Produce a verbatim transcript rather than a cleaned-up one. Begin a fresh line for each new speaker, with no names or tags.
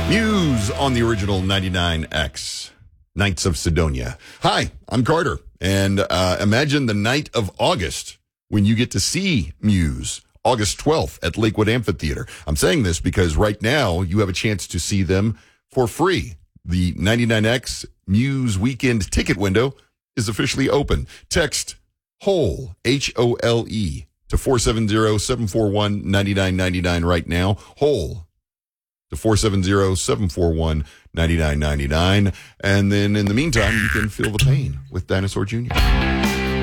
Muse on the original ninety-nine X, Knights of Sidonia. Hi, I'm Carter, and uh, imagine the night of August when you get to see Muse, August twelfth at Lakewood Amphitheater. I'm saying this because right now you have a chance to see them for free. The ninety-nine X Muse weekend ticket window is officially open. Text HOLE, H O L E, to four seven zero, seven four one, nine nine nine nine right now. HOLE to four seven zero, seven four one, nine nine nine nine. And then in the meantime, you can feel the pain with Dinosaur Junior